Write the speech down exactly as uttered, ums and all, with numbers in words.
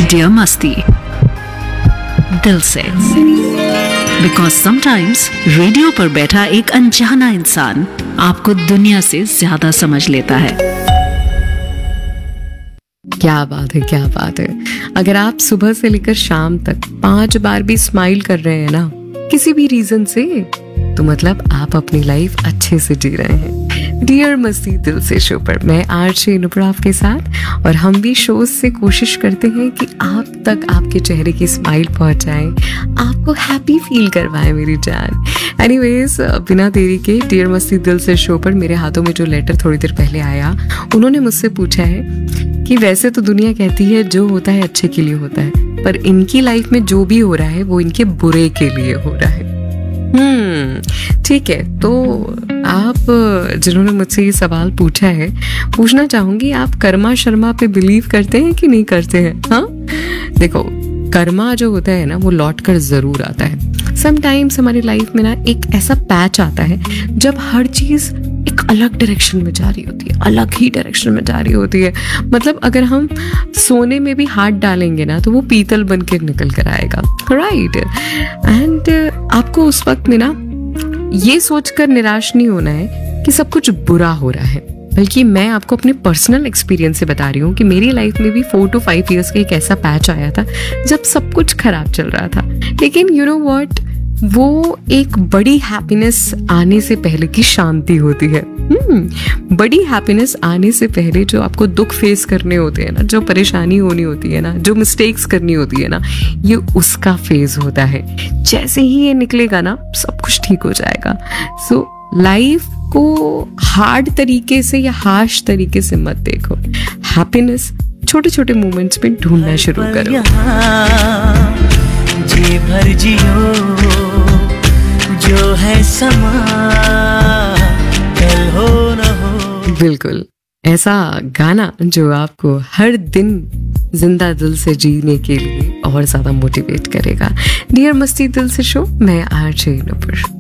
Dear मस्ती, दिल से। बिकॉज समटाइम्स रेडियो पर बैठा एक अनजाना इंसान आपको दुनिया से ज्यादा समझ लेता है। क्या बात है, क्या बात है। अगर आप सुबह से लेकर शाम तक पांच बार भी स्माइल कर रहे हैं ना किसी भी रीजन से, तो मतलब आप अपनी लाइफ अच्छे से जी रहे हैं। डियर मस्ती दिल से शो पर मैं आरजे नुपुर आपके साथ, और हम भी शो से कोशिश करते हैं कि आप तक आपके चेहरे की स्माइल पहुंचाएं, आपको हैप्पी फील करवाएं मेरी जान। एनीवेज, बिना देरी के डियर मस्ती दिल से शो पर मेरे हाथों में जो लेटर थोड़ी देर पहले आया, उन्होंने मुझसे पूछा है कि वैसे तो दुनिया कहती है जो होता है अच्छे के लिए होता है, पर इनकी लाइफ में जो भी हो रहा है वो इनके बुरे के लिए हो रहा है। हम्म ठीक है, तो आप जिन्होंने मुझसे ये सवाल पूछा है, पूछना चाहूंगी, आप कर्मा शर्मा पे बिलीव करते हैं कि नहीं करते हैं? हाँ, देखो, कर्मा जो होता है ना वो लौट कर जरूर आता है। समटाइम्स हमारी लाइफ में ना एक ऐसा पैच आता है जब हर चीज एक अलग डायरेक्शन में जा रही होती है, अलग ही डायरेक्शन में जा रही होती है। मतलब अगर हम सोने में भी हाथ डालेंगे ना तो वो पीतल बन के निकल कर आएगा, राइट। एंड आपको उस वक्त में ना ये सोचकर निराश नहीं होना है कि सब कुछ बुरा हो रहा है, बल्कि मैं आपको अपने पर्सनल एक्सपीरियंस से बता रही हूँ कि मेरी लाइफ में भी फोर टू फाइव इयर्स का एक ऐसा पैच आया था जब सब कुछ खराब चल रहा था। लेकिन यू नो व्हाट, वो एक बड़ी हैप्पीनेस आने से पहले की शांति होती है। हम्म बड़ी हैप्पीनेस आने से पहले जो आपको दुख फेस करने होते हैं ना, जो परेशानी होनी होती है ना, जो मिस्टेक्स करनी होती है ना, ये उसका फेज होता है। जैसे ही ये निकलेगा ना सब कुछ ठीक हो जाएगा। सो so, लाइफ को हार्ड तरीके से या हार्श तरीके से मत देखो। हैप्पीनेस छोटे छोटे मोमेंट्स में ढूंढना शुरू करो। जी भर जियो जो है समा, कल हो न हो। बिल्कुल ऐसा गाना जो आपको हर दिन जिंदा दिल से जीने के लिए और ज्यादा मोटिवेट करेगा। डियर मस्ती दिल से शो, मैं आरजे नुपुर।